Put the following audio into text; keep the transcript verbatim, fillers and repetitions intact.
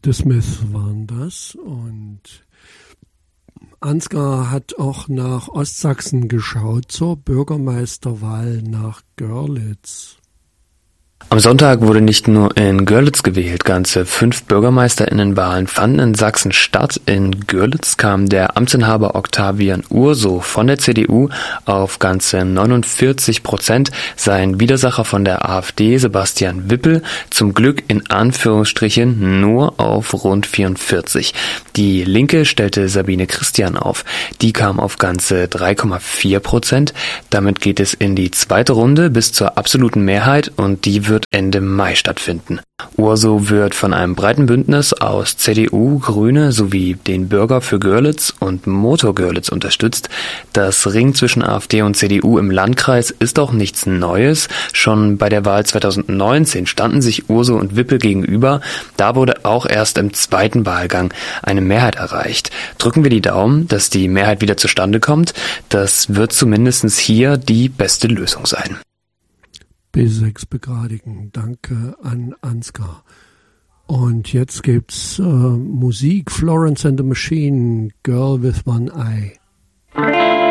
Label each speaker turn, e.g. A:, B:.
A: The Smiths waren das und Ansgar hat auch nach Ostsachsen geschaut zur Bürgermeisterwahl nach Görlitz.
B: Am Sonntag wurde nicht nur in Görlitz gewählt, ganze fünf BürgermeisterInnenwahlen fanden in Sachsen statt. In Görlitz kam der Amtsinhaber Octavian Urso von der C D U auf ganze neunundvierzig Prozent, sein Widersacher von der AfD Sebastian Wippel zum Glück in Anführungsstrichen nur auf rund vierundvierzig. Die Linke stellte Sabine Christian auf, die kam auf ganze drei Komma vier Prozent. Damit geht es in die zweite Runde bis zur absoluten Mehrheit und die wird Ende Mai stattfinden. Urso wird von einem breiten Bündnis aus C D U, Grüne sowie den Bürger für Görlitz und Motor Görlitz unterstützt. Das Ringen zwischen AfD und C D U im Landkreis ist auch nichts Neues. Schon bei der Wahl zweitausendneunzehn standen sich Urso und Wippel gegenüber. Da wurde auch erst im zweiten Wahlgang eine Mehrheit erreicht. Drücken wir die Daumen, dass die Mehrheit wieder zustande kommt. Das wird zumindest hier die beste Lösung sein.
A: B sechs begradigen. Danke an Ansgar. Und jetzt gibt's äh, Musik. Florence and the Machine, Girl with One Eye.